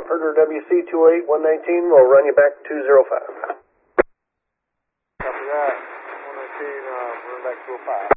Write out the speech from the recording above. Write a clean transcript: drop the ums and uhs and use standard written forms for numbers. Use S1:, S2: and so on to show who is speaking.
S1: Herder WC 28119 will run you back 205.
S2: Copy that. 119, run back 205.